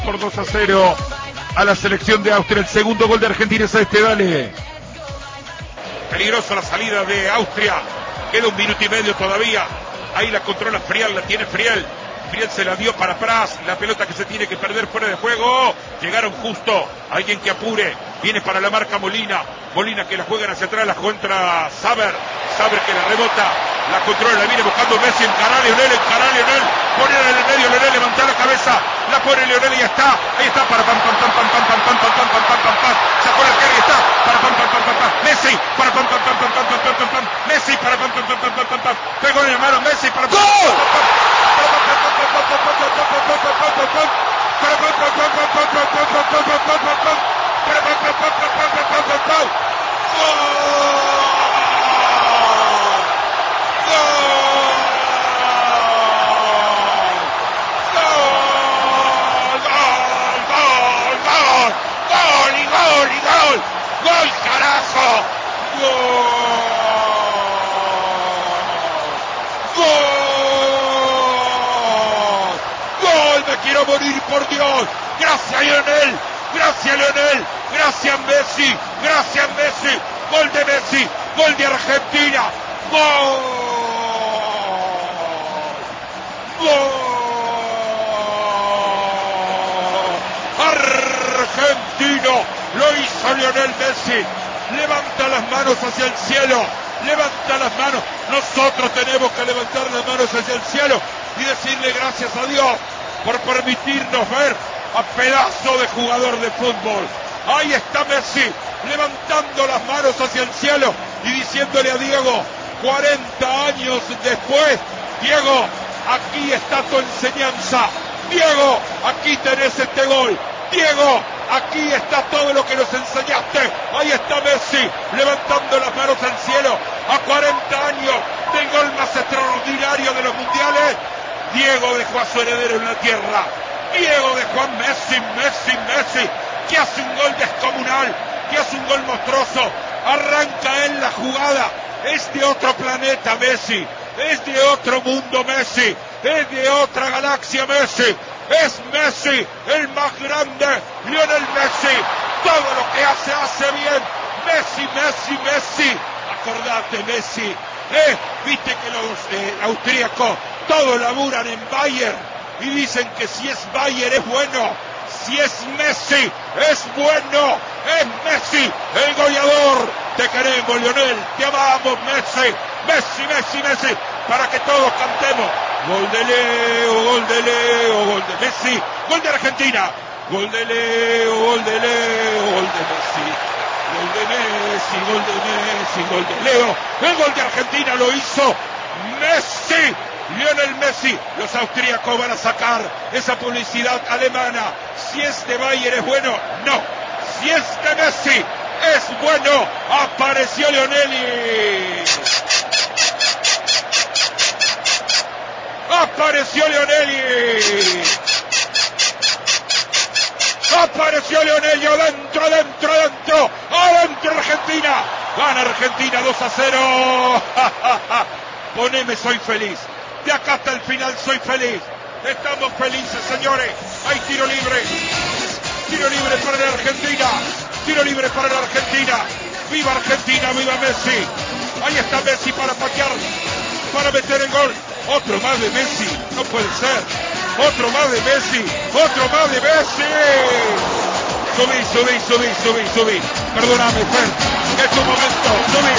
Por 2-0 a la selección de Austria. El segundo gol de Argentina es este, dale. Peligrosa la salida de Austria. Queda 1 minuto y medio todavía. Ahí la controla Friel, la tiene Friel. Friel se la dio para Pras. La pelota que se tiene que perder fuera de juego. Llegaron justo. Alguien que apure. Viene para la marca Molina. Molina que la juegan hacia atrás. La contra Saber. Saber que la rebota. La controla, la viene buscando Messi. Encará a Lionel. Poner en el medio. Lionel levanta la cabeza. La pone Lionel y ya está. Ahí está para pam. Sacó la cara y está. Para pam. Messi. Para pam. Messi para pam. Pegó en la mano Messi para pam. ¡Gol! ¡Gol, carajo! ¡Gol! ¡Me quiero morir, por Dios! ¡Gracias, Lionel! ¡Gracias, Messi! ¡Gol de Messi! ¡Gol de Argentina! ¡Gol! ¡Argentino! Lo hizo Lionel Messi. Levanta las manos hacia el cielo. Levanta las manos. Nosotros tenemos que levantar las manos hacia el cielo y decirle gracias a Dios por permitirnos ver a pedazo de jugador de fútbol. Ahí está Messi levantando las manos hacia el cielo y diciéndole a Diego, 40 años después, Diego, aquí está tu enseñanza. Diego, aquí tenés este gol. Diego, aquí está todo lo que nos enseñaste. Ahí está Messi levantando las manos al cielo a 40 años del gol más extraordinario de los mundiales. Diego dejó a su heredero en la tierra. Diego dejó a Messi, que hace un gol descomunal, que hace un gol monstruoso. Arranca él la jugada. Es de otro planeta Messi, es de otro mundo Messi, es de otra galaxia Messi. Es Messi, el más grande, Lionel Messi. Todo lo que hace bien. Messi. Acordate, Messi. Viste que los austríacos todos laburan en Bayern y dicen que si es Bayern es bueno. Si es Messi, es bueno. Es Messi, el goleador. Te queremos, Lionel. Te amamos, Messi. Messi. Para que todos cantemos. Gol de Leo, gol de Messi, gol de Argentina, gol de Leo, gol de Messi, gol de Leo, el gol de Argentina lo hizo Messi, Lionel Messi. Los austríacos van a sacar esa publicidad alemana. Si es de Bayern es bueno, no. Si es de Messi es bueno. Apareció Lionel y... Apareció adentro Argentina. Gana Argentina 2-0. Poneme, soy feliz. De acá hasta el final soy feliz. Estamos felices, señores. Hay tiro libre para la Argentina. Viva Argentina, viva Messi. Ahí está Messi para patear, para meter el gol. Otro más de Messi, no puede ser. Otro más de Messi. Subí. Perdóname, Fer. Es tu momento. Subí.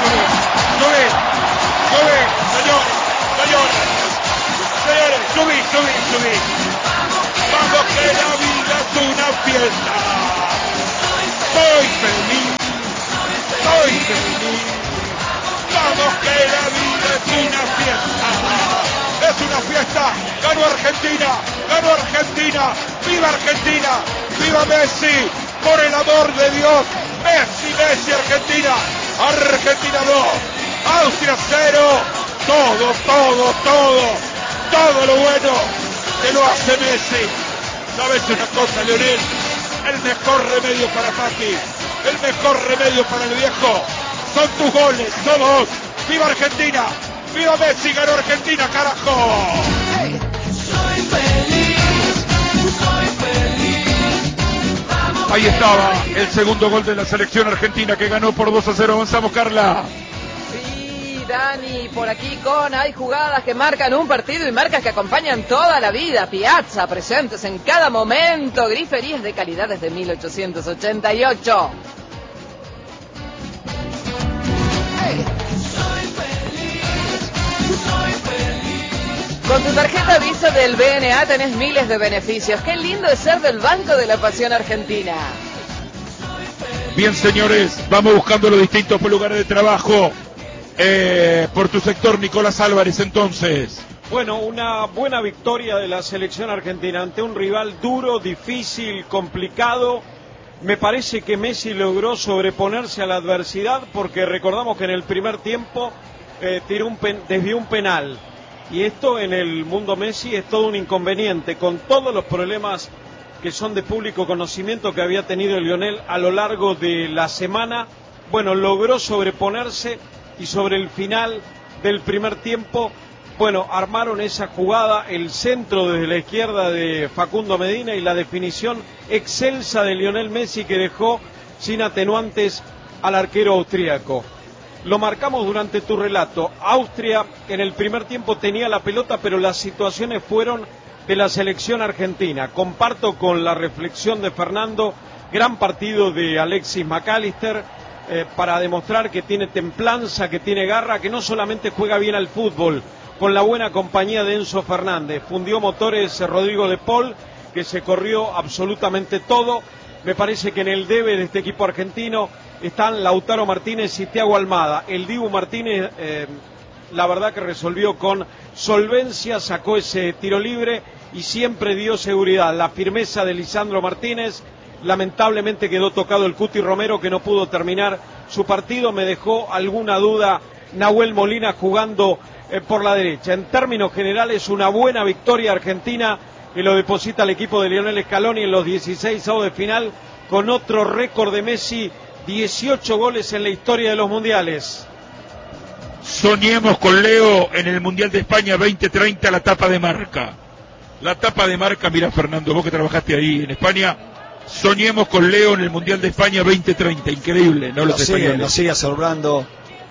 Señores, subí. Vamos, que la vida es una fiesta. Soy feliz. Vamos, que la vida es una fiesta. Es una fiesta. Ganó Argentina. Viva Argentina. Viva Messi. Por el amor de Dios. Messi, Argentina. Argentina 2. Austria 0. Todo lo bueno que lo hace Messi. ¿Sabes una cosa, Lionel? El mejor remedio para Pati. El mejor remedio para el viejo. Son tus goles, todos. ¡Viva Argentina! ¡Viva Messi! ¡Ganó Argentina, carajo! Hey, soy feliz. Ahí estaba el segundo gol de la selección argentina que ganó por 2-0. Avanzamos, Carla. Sí, Dani, por aquí hay jugadas que marcan un partido y marcas que acompañan toda la vida. Piazza, presentes en cada momento. Griferías de calidad desde 1888. Con tu tarjeta Visa del BNA tenés miles de beneficios. Qué lindo es ser del Banco de la Pasión Argentina. Bien, señores, vamos buscando los distintos lugares de trabajo. Por tu sector, Nicolás Álvarez, entonces. Bueno, una buena victoria de la selección argentina ante un rival duro, difícil, complicado. Me parece que Messi logró sobreponerse a la adversidad porque recordamos que en el primer tiempo desvió un penal. Y esto en el mundo Messi es todo un inconveniente, con todos los problemas que son de público conocimiento que había tenido Lionel a lo largo de la semana. Bueno, logró sobreponerse y sobre el final del primer tiempo, bueno, armaron esa jugada, el centro desde la izquierda de Facundo Medina y la definición excelsa de Lionel Messi que dejó sin atenuantes al arquero austríaco. Lo marcamos durante tu relato. Austria en el primer tiempo tenía la pelota, pero las situaciones fueron de la selección argentina. Comparto con la reflexión de Fernando, gran partido de Alexis McAllister para demostrar que tiene templanza, que tiene garra, que no solamente juega bien al fútbol, con la buena compañía de Enzo Fernández. Fundió motores Rodrigo de Paul, que se corrió absolutamente todo. Me parece que en el debe de este equipo argentino están Lautaro Martínez y Thiago Almada. El Dibu Martínez, la verdad que resolvió con solvencia, sacó ese tiro libre y siempre dio seguridad. La firmeza de Lisandro Martínez, lamentablemente quedó tocado el Cuti Romero que no pudo terminar su partido. Me dejó alguna duda Nahuel Molina jugando por la derecha. En términos generales, una buena victoria argentina que lo deposita el equipo de Lionel Scaloni en los 16avos de final con otro récord de Messi, 18 goles en la historia de los mundiales. Soñemos con Leo en el Mundial de España 2030, la tapa de marca. La tapa de marca, mira Fernando, vos que trabajaste ahí en España, soñemos con Leo en el Mundial de España 2030, increíble, ¿no? Los españoles. Nos sigue asombrando.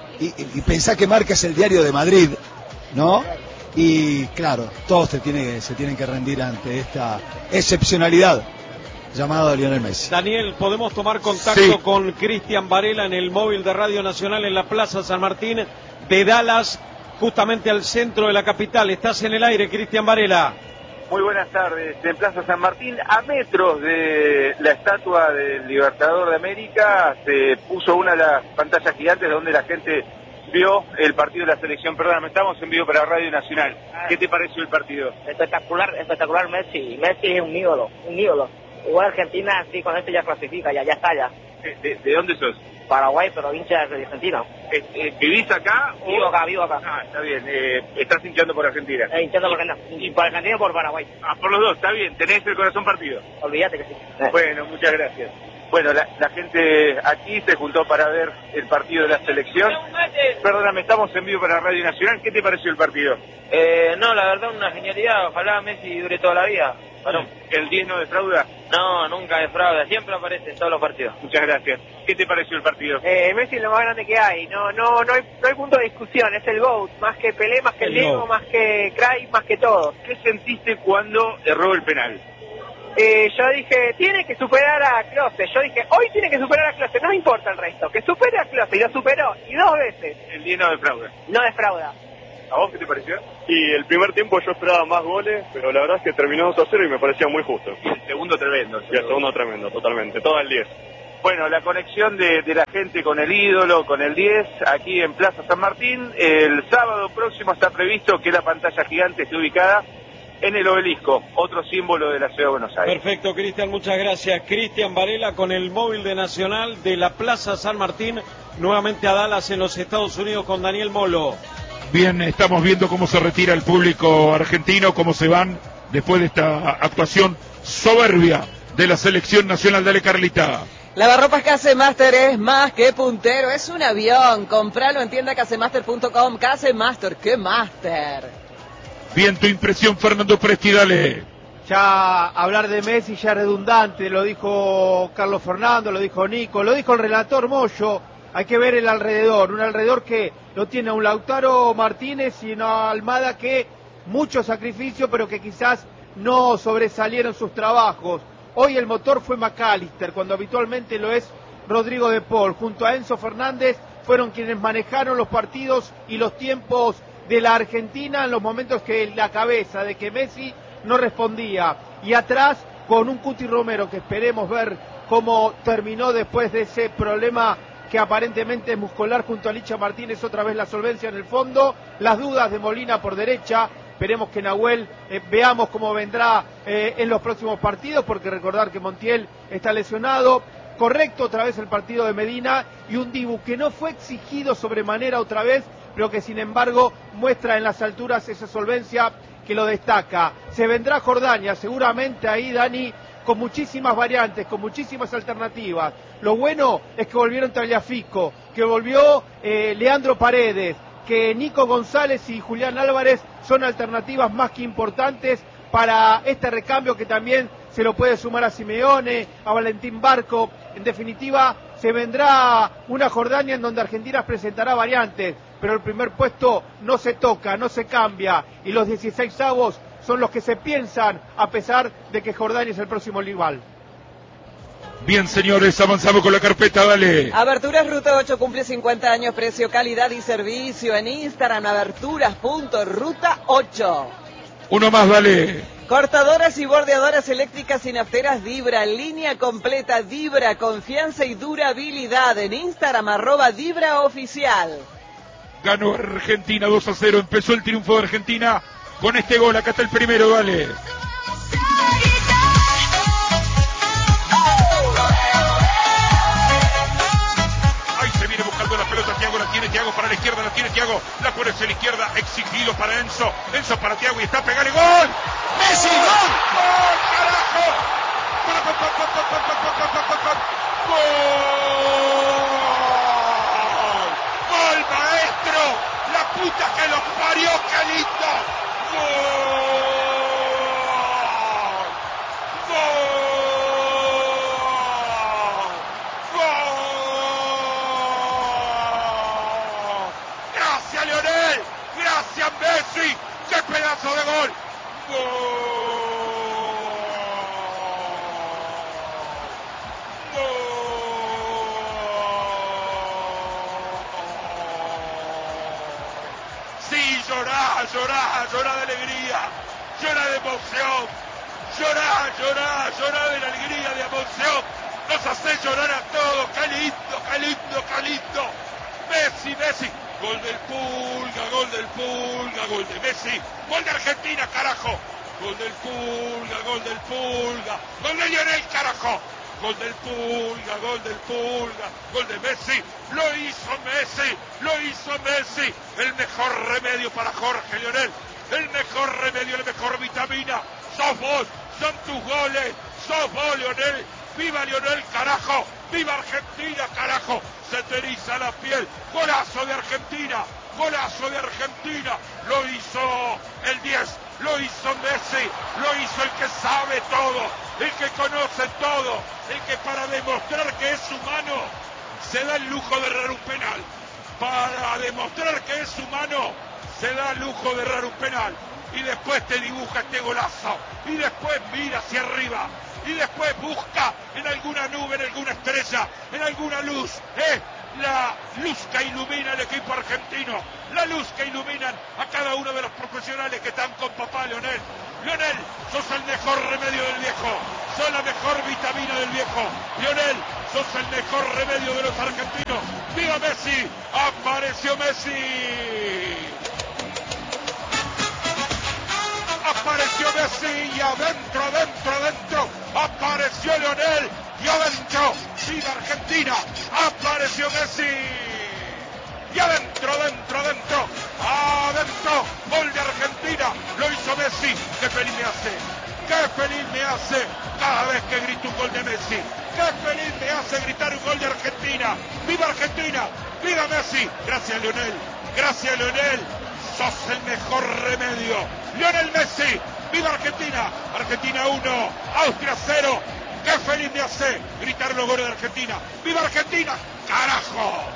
Y pensá que Marca es el diario de Madrid, ¿no? Y claro, todos se tienen que rendir ante esta excepcionalidad llamada Lionel Messi. Daniel, ¿podemos tomar contacto con Cristian Varela en el móvil de Radio Nacional en la Plaza San Martín de Dallas, justamente al centro de la capital? Estás en el aire, Cristian Varela. Muy buenas tardes. En Plaza San Martín, a metros de la estatua del Libertador de América, se puso una de las pantallas gigantes donde la gente vio el partido de la selección. Perdóname, estamos en vivo para Radio Nacional. ¿Qué te pareció el partido? Espectacular Messi. Messi es un ídolo. Igual Argentina, sí, con este ya clasifica, ya está ya. ¿De dónde sos? Paraguay, pero hincha de Argentina. ¿Vivís acá? Vivo acá. Ah, está bien. ¿Estás hinchando por Argentina? Hinchando por Argentina. Y por Argentina y por Paraguay. Ah, por los dos, está bien. ¿Tenés el corazón partido? Olvídate que sí. Bueno, muchas gracias. Bueno, la gente aquí se juntó para ver el partido de la selección. Perdóname, estamos en vivo para Radio Nacional. ¿Qué te pareció el partido? No, la verdad una genialidad. Ojalá Messi dure toda la vida. Bueno, ¿el 10 no defrauda? No, nunca defrauda. Siempre aparece en todos los partidos. Muchas gracias. ¿Qué te pareció el partido? Messi es lo más grande que hay. No hay punto de discusión. Es el GOAT. Más que Pelé, más que el Diego, más que Cruyff, más que todo. ¿Qué sentiste cuando erró el penal? Yo dije, tiene que superar a Klose. Yo dije, hoy tiene que superar a Klose. No me importa el resto. Que supere a Klose. Y lo superó. Y 2 veces. El 10 no defrauda. No defrauda. ¿A vos qué te pareció? Y el primer tiempo yo esperaba más goles, pero la verdad es que terminó 2-0 y me parecía muy justo. Y el segundo tremendo. Y el segundo tremendo, totalmente. Todo el 10. Bueno, la conexión de la gente con el ídolo, con el 10, aquí en Plaza San Martín. El sábado próximo está previsto que la pantalla gigante esté ubicada en el Obelisco, otro símbolo de la Ciudad de Buenos Aires. Perfecto, Cristian, muchas gracias. Cristian Varela con el móvil de Nacional de la Plaza San Martín, nuevamente a Dallas en los Estados Unidos con Daniel Molo. Bien, estamos viendo cómo se retira el público argentino, cómo se van después de esta actuación soberbia de la selección nacional. Dale, Carlita. Lavarropas Casemaster es más que puntero, es un avión. Compralo en tienda casemaster.com. Casemaster, ¡qué máster! Bien, tu impresión, Fernando Presti, dale. Ya hablar de Messi ya es redundante, lo dijo Carlos Fernando, lo dijo Nico, lo dijo el relator Moyo. Hay que ver el alrededor, un alrededor que lo tiene a un Lautaro Martínez y una Almada que mucho sacrificio, pero que quizás no sobresalieron sus trabajos. Hoy el motor fue McAllister, cuando habitualmente lo es Rodrigo de Paul. Junto a Enzo Fernández fueron quienes manejaron los partidos y los tiempos de la Argentina en los momentos que la cabeza de que Messi no respondía. Y atrás con un Cuti Romero que esperemos ver cómo terminó después de ese problema que aparentemente es muscular, junto a Licha Martínez, otra vez la solvencia en el fondo, las dudas de Molina por derecha. Esperemos que Nahuel veamos cómo vendrá en los próximos partidos, porque recordar que Montiel está lesionado. Correcto otra vez el partido de Medina, y un Dibu que no fue exigido sobremanera otra vez, pero que sin embargo muestra en las alturas esa solvencia que lo destaca. Se vendrá Jordania, seguramente ahí, Dani, con muchísimas variantes, con muchísimas alternativas. Lo bueno es que volvieron Tagliafico, que volvió Leandro Paredes, que Nico González y Julián Álvarez son alternativas más que importantes para este recambio, que también se lo puede sumar a Simeone, a Valentín Barco. En definitiva, se vendrá una Jordania en donde Argentina presentará variantes, pero el primer puesto no se toca, no se cambia, y los 16avos son los que se piensan, a pesar de que Jordania es el próximo rival. Bien, señores, avanzamos con la carpeta, dale. Aberturas Ruta 8 cumple 50 años, precio, calidad y servicio. En Instagram, aberturas.ruta8. Uno más, dale. Cortadoras y bordeadoras eléctricas y nafteras Dibra, línea completa Dibra, confianza y durabilidad. En Instagram, @DibraOficial. Ganó Argentina 2-0, empezó el triunfo de Argentina con este gol. Acá está el primero, dale. Ahí se viene buscando la pelota Thiago, la tiene Thiago para la izquierda, la tiene Thiago, la pone hacia la izquierda, exigido para Enzo, Enzo para Thiago y está pegale, ¡gol! ¡Messi, gol! ¡Gol, carajo! ¡Gol! ¡Gol, maestro! ¡La puta que los parió, qué lindo! ¡Gol! ¡Gol! ¡Gracias, Lionel! ¡Gracias, Messi! ¡Qué pedazo de gol! Sí, llorá de alegría, llorá de emoción, llorá de la alegría, de emoción, nos hace llorar a todos, qué lindo, Messi, gol del Pulga, gol de Messi, gol de Argentina, carajo, gol del Pulga, gol de Lionel, carajo. Gol del Pulga, gol de Messi, lo hizo Messi, el mejor remedio para Jorge Lionel, el mejor remedio, la mejor vitamina, sos vos, son tus goles, sos vos, Lionel, viva Lionel, carajo, viva Argentina, carajo, se te eriza la piel, golazo de Argentina, lo hizo el 10, lo hizo Messi, lo hizo el que sabe todo, el que conoce todo, el que para demostrar que es humano se da el lujo de errar un penal, para demostrar que es humano se da el lujo de errar un penal, y después te dibuja este golazo, y después mira hacia arriba, y después busca en alguna nube, en alguna estrella, en alguna luz, la luz que ilumina al equipo argentino, la luz que iluminan a cada uno de los profesionales que están con papá Lionel. Lionel, sos el mejor remedio del viejo, sos la mejor vitamina del viejo. Lionel, sos el mejor remedio de los argentinos. ¡Viva Messi! ¡Apareció Messi! Apareció Messi y adentro, apareció Lionel y adentro, viva Argentina, apareció Messi y adentro, gol de Argentina, lo hizo Messi, qué feliz me hace cada vez que grito un gol de Messi, qué feliz me hace gritar un gol de Argentina, viva Messi, gracias Lionel, sos el mejor remedio. Lionel Messi, ¡Viva Argentina! Argentina 1, Austria 0. ¡Qué feliz me hace gritar los goles de Argentina! ¡Viva Argentina! ¡Carajo!